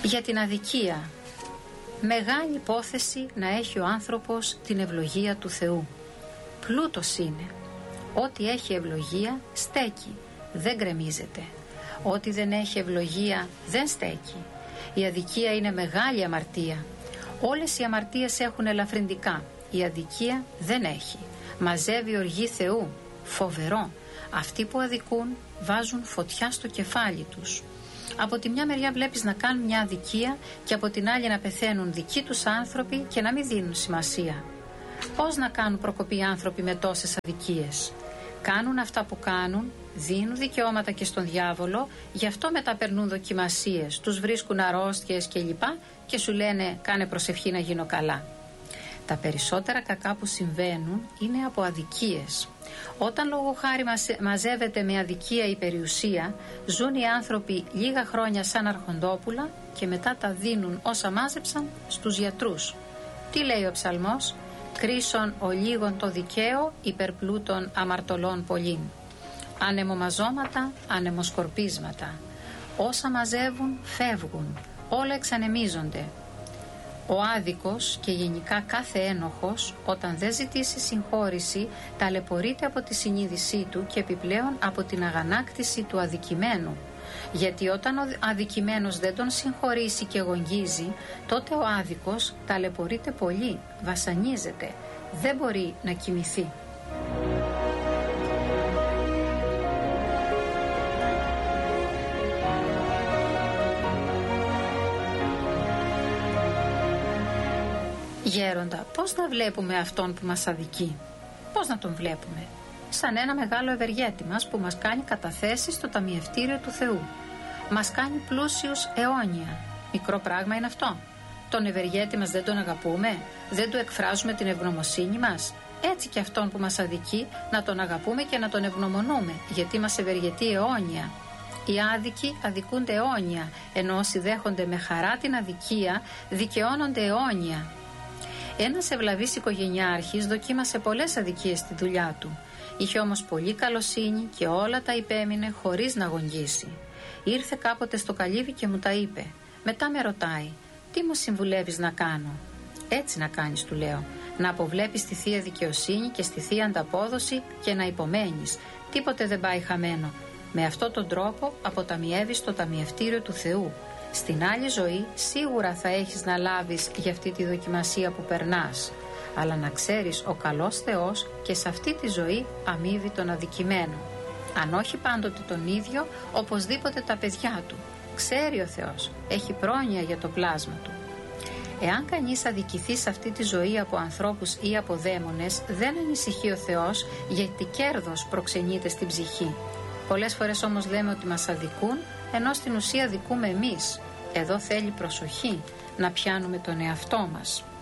Για την αδικία. Μεγάλη υπόθεση να έχει ο άνθρωπος την ευλογία του Θεού. Πλούτος είναι. Ό,τι έχει ευλογία στέκει, δεν γκρεμίζεται. Ό,τι δεν έχει ευλογία δεν στέκει. Η αδικία είναι μεγάλη αμαρτία. Όλες οι αμαρτίες έχουν ελαφρυντικά. Η αδικία δεν έχει. Μαζεύει οργή Θεού. Φοβερό. Αυτοί που αδικούν βάζουν φωτιά στο κεφάλι τους. Από τη μια μεριά βλέπεις να κάνουν μια αδικία και από την άλλη να πεθαίνουν δικοί τους άνθρωποι και να μην δίνουν σημασία. Πώς να κάνουν προκοπή άνθρωποι με τόσες αδικίες? Κάνουν αυτά που κάνουν, δίνουν δικαιώματα και στον διάβολο, γι' αυτό μετά περνούν δοκιμασίες, τους βρίσκουν αρρώστιες κλπ. Και σου λένε κάνε προσευχή να γίνω καλά. Τα περισσότερα κακά που συμβαίνουν είναι από αδικίες. Όταν λόγω χάρη μαζεύεται με αδικία η περιουσία, ζουν οι άνθρωποι λίγα χρόνια σαν αρχοντόπουλα και μετά τα δίνουν όσα μάζεψαν στους γιατρούς. Τι λέει ο ψαλμός? Κρίσον ο λίγον το δικαίο, υπερπλούτων αμαρτωλών πολλήν. Ανεμομαζώματα, ανεμοσκορπίσματα. Όσα μαζεύουν φεύγουν, όλα εξανεμίζονται. Ο άδικος και γενικά κάθε ένοχος, όταν δεν ζητήσει συγχώρηση, ταλαιπωρείται από τη συνείδησή του και επιπλέον από την αγανάκτηση του αδικημένου. Γιατί όταν ο αδικημένος δεν τον συγχωρήσει και γογγίζει, τότε ο άδικος ταλαιπωρείται πολύ, βασανίζεται, δεν μπορεί να κοιμηθεί. Γέροντα, πώς να βλέπουμε αυτόν που μας αδικεί? Πώς να τον βλέπουμε? Σαν ένα μεγάλο ευεργέτη μας που μας κάνει καταθέσεις στο ταμιευτήριο του Θεού. Μας κάνει πλούσιους αιώνια. Μικρό πράγμα είναι αυτό? Τον ευεργέτη μας δεν τον αγαπούμε? Δεν του εκφράζουμε την ευγνωμοσύνη μας? Έτσι και αυτόν που μας αδικεί να τον αγαπούμε και να τον ευγνωμονούμε, γιατί μας ευεργετεί αιώνια. Οι άδικοι αδικούνται αιώνια, ενώ όσοι δέχονται με χαρά την αδικία δικαιώνονται αιώνια. Ένας ευλαβής οικογενειάρχης δοκίμασε πολλές αδικίες στη δουλειά του. Είχε όμως πολύ καλοσύνη και όλα τα υπέμεινε χωρίς να γογγίσει. Ήρθε κάποτε στο καλύβι και μου τα είπε. Μετά με ρωτάει, τι μου συμβουλεύεις να κάνω? Έτσι να κάνεις, του λέω. Να αποβλέπεις τη θεία δικαιοσύνη και στη θεία ανταπόδοση και να υπομένεις. Τίποτε δεν πάει χαμένο. Με αυτόν τον τρόπο αποταμιεύεις το ταμιευτήριο του Θεού. Στην άλλη ζωή σίγουρα θα έχεις να λάβεις για αυτή τη δοκιμασία που περνάς. Αλλά να ξέρεις, ο καλός Θεός και σε αυτή τη ζωή αμείβει τον αδικημένο. Αν όχι πάντοτε τον ίδιο, οπωσδήποτε τα παιδιά του. Ξέρει ο Θεός, έχει πρόνοια για το πλάσμα του. Εάν κανείς αδικηθεί σε αυτή τη ζωή από ανθρώπους ή από δαίμονες, δεν ανησυχεί ο Θεός, γιατί κέρδος προξενείται στην ψυχή. Πολλές φορές όμως λέμε ότι μας αδικούν, ενώ στην ουσία αδικούμε εμείς. Εδώ θέλει προσοχή να πιάνουμε τον εαυτό μας.